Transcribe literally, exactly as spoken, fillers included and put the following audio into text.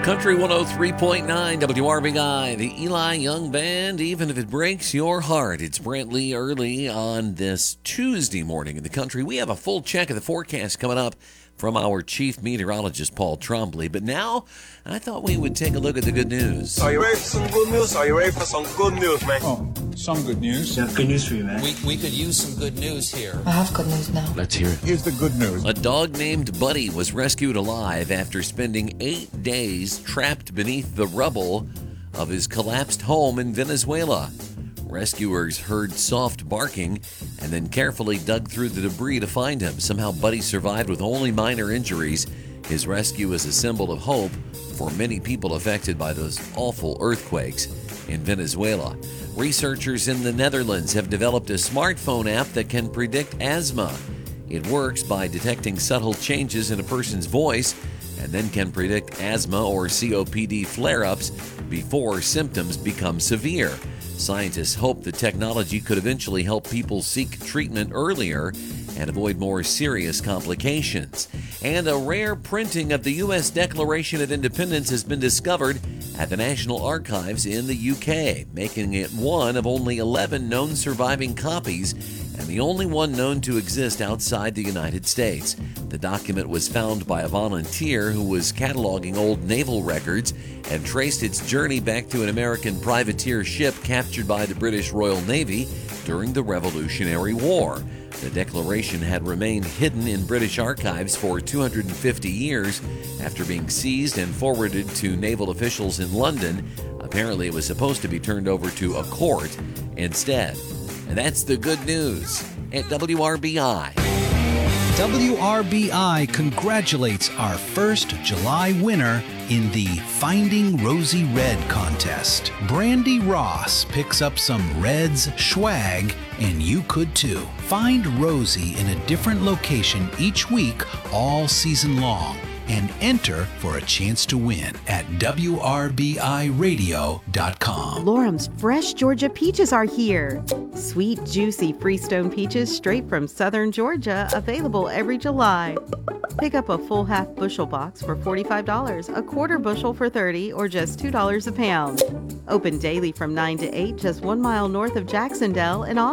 Country one oh three point nine W R B I, the Eli Young Band, even if it breaks your heart. It's Brantley early on this Tuesday morning in the country. We have a full check of the forecast coming up from our chief meteorologist, Paul Trombley. But now, I thought we would take a look at the good news. Are you ready for some good news? Are you ready for some good news, man? Oh, some good news. Yeah, good news for you, man. We, we could use some good news here. I have good news now. Let's hear it. Here's the good news. A dog named Buddy was rescued alive after spending eight days trapped beneath the rubble of his collapsed home in Venezuela. Rescuers heard soft barking and then carefully dug through the debris to find him. Somehow Buddy survived with only minor injuries. His rescue is a symbol of hope for many people affected by those awful earthquakes in Venezuela. Researchers in the Netherlands have developed a smartphone app that can predict asthma. It works by detecting subtle changes in a person's voice and then can predict asthma or C O P D flare-ups before symptoms become severe. Scientists hope the technology could eventually help people seek treatment earlier and avoid more serious complications. And a rare printing of the U S Declaration of Independence has been discovered at the National Archives in the U K, making it one of only eleven known surviving copies and the only one known to exist outside the United States. The document was found by a volunteer who was cataloging old naval records and traced its journey back to an American privateer ship captured by the British Royal Navy during the Revolutionary War. The Declaration had remained hidden in British archives for two hundred fifty years after being seized and forwarded to naval officials in London. Apparently, it was supposed to be turned over to a court instead. And that's the good news at W R B I. W R B I congratulates our first July winner in the Finding Rosie Red contest. Brandy Ross picks up some Reds swag, and you could too. Find Rosie in a different location each week all season long and enter for a chance to win at W R B I radio dot com. Lorum's fresh Georgia peaches are here. Sweet, juicy Freestone peaches straight from southern Georgia, available every July. Pick up a full half bushel box for forty-five dollars, a quarter bushel for thirty dollars, or just two dollars a pound. Open daily from nine to eight, just one mile north of Jacksonville, and